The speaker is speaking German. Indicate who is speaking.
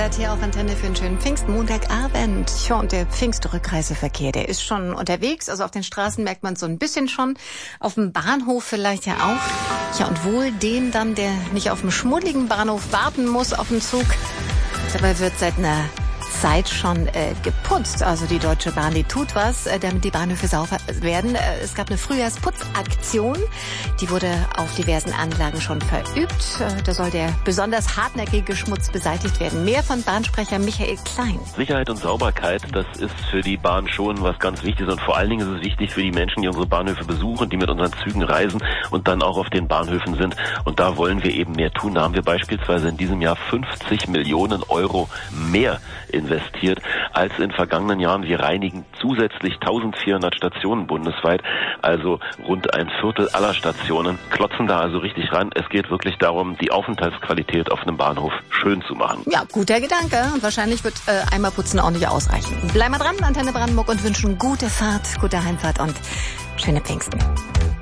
Speaker 1: Eckert hier auf Antenne für einen schönen Pfingstmontagabend. Ja, und der Pfingstrückreiseverkehr, der ist schon unterwegs. Also auf den Straßen merkt man es so ein bisschen schon. Auf dem Bahnhof vielleicht ja auch. Ja, und wohl dem dann, der nicht auf dem schmuddeligen Bahnhof warten muss auf den Zug. Dabei wird seit einer Zeit schon geputzt. Also die Deutsche Bahn, die tut was, damit die Bahnhöfe sauber werden. Es gab eine Frühjahrsputzaktion, die wurde auf diversen Anlagen schon verübt. Da soll der besonders hartnäckige Schmutz beseitigt werden. Mehr von Bahnsprecher Michael Klein.
Speaker 2: Sicherheit und Sauberkeit, das ist für die Bahn schon was ganz Wichtiges. Und vor allen Dingen ist es wichtig für die Menschen, die unsere Bahnhöfe besuchen, die mit unseren Zügen reisen und dann auch auf den Bahnhöfen sind. Und da wollen wir eben mehr tun. Da haben wir beispielsweise in diesem Jahr 50 Millionen Euro mehr investiert als in vergangenen Jahren. Wir reinigen zusätzlich 1400 Stationen bundesweit, also rund ein Viertel aller Stationen, klotzen da also richtig ran. Es geht wirklich darum, die Aufenthaltsqualität auf einem Bahnhof schön zu machen.
Speaker 1: Ja, guter Gedanke. Und wahrscheinlich wird einmal putzen auch nicht ausreichen. Bleiben wir dran, Antenne Brandenburg, und wünschen gute Fahrt, gute Heimfahrt und schöne Pfingsten.